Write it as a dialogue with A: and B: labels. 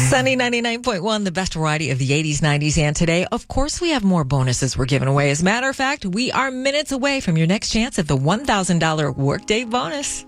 A: Sunny 99.1, the best variety of the 80s, 90s, and today. Of course, we have more bonuses we're giving away. As a matter of fact, we are minutes away from your next chance at the $1,000 Workday bonus.